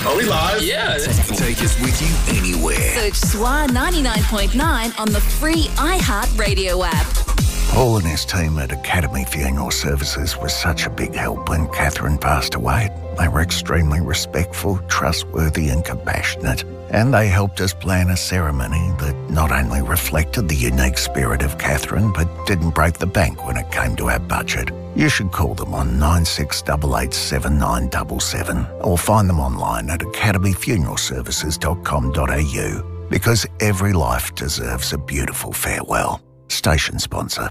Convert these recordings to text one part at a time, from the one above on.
Are we live? Yeah. Take us with you anywhere. Search SWA 99.9 on the free iHeartRadio app. Paul and his team at Academy Funeral Services was such a big help when Catherine passed away. They were extremely respectful, trustworthy and compassionate. And they helped us plan a ceremony that not only reflected the unique spirit of Catherine, but didn't break the bank when it came to our budget. You should call them on 96887977 or find them online at academyfuneralservices.com.au, because every life deserves a beautiful farewell. Station sponsor.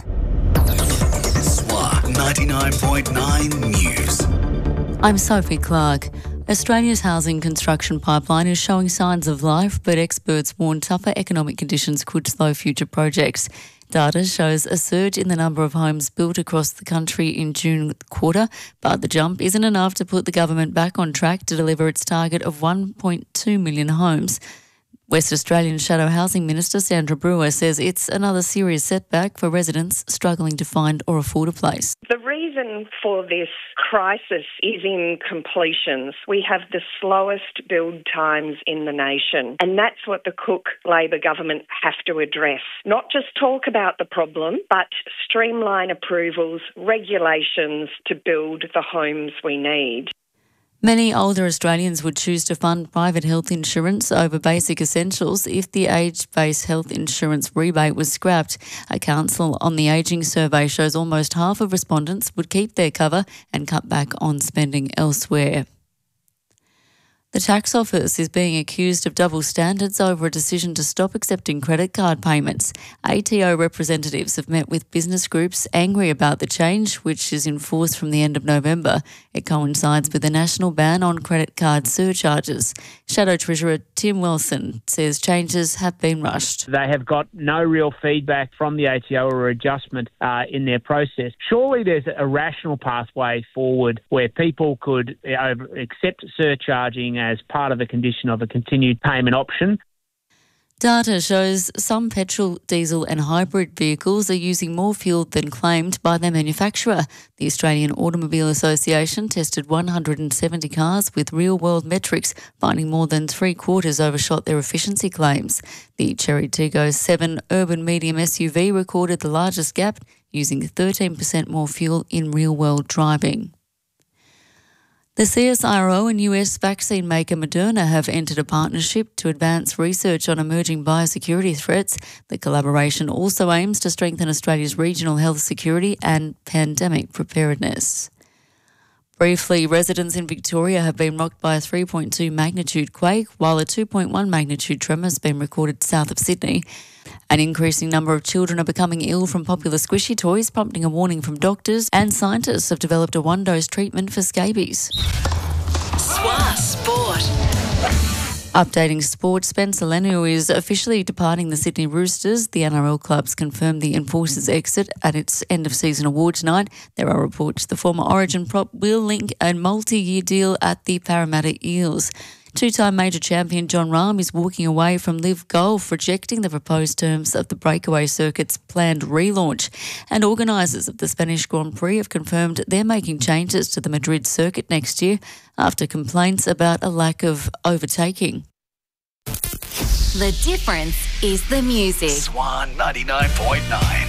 SWA 99.9 News. I'm Sophie Clark. Australia's housing construction pipeline is showing signs of life, but experts warn tougher economic conditions could slow future projects. Data shows a surge in the number of homes built across the country in June quarter, but the jump isn't enough to put the government back on track to deliver its target of 1.2 million homes. West Australian Shadow Housing Minister Sandra Brewer says it's another serious setback for residents struggling to find or afford a place. The reason for this crisis is in completions. We have the slowest build times in the nation, and that's what the Cook Labor government have to address. Not just talk about the problem, but streamline approvals, regulations to build the homes we need. Many older Australians would choose to fund private health insurance over basic essentials if the age-based health insurance rebate was scrapped. A Council on the Ageing survey shows almost half of respondents would keep their cover and cut back on spending elsewhere. The tax office is being accused of double standards over a decision to stop accepting credit card payments. ATO representatives have met with business groups angry about the change, which is in force from the end of November. It coincides with the national ban on credit card surcharges. Shadow Treasurer Tim Wilson says changes have been rushed. They have got no real feedback from the ATO or adjustment in their process. Surely there's a rational pathway forward where people could accept surcharging as part of the condition of a continued payment option. Data shows some petrol, diesel and hybrid vehicles are using more fuel than claimed by their manufacturer. The Australian Automobile Association tested 170 cars with real-world metrics, finding more than three-quarters overshot their efficiency claims. The Cherry Tiggo 7 urban medium SUV recorded the largest gap, using 13% more fuel in real-world driving. The CSIRO and US vaccine maker Moderna have entered a partnership to advance research on emerging biosecurity threats. The collaboration also aims to strengthen Australia's regional health security and pandemic preparedness. Briefly, residents in Victoria have been rocked by a 3.2 magnitude quake, while a 2.1 magnitude tremor has been recorded south of Sydney. An increasing number of children are becoming ill from popular squishy toys, prompting a warning from doctors, and scientists have developed a one-dose treatment for scabies. SWA Sport. Updating sport, Spencer Leniu is officially departing the Sydney Roosters. The NRL club's confirmed the Enforcers' exit at its end-of-season awards night. There are reports the former Origin prop will link a multi-year deal at the Parramatta Eels. Two-time major champion John Rahm is walking away from Live Golf, rejecting the proposed terms of the breakaway circuit's planned relaunch. And organisers of the Spanish Grand Prix have confirmed they're making changes to the Madrid circuit next year after complaints about a lack of overtaking. The difference is the music. SWA 99.9.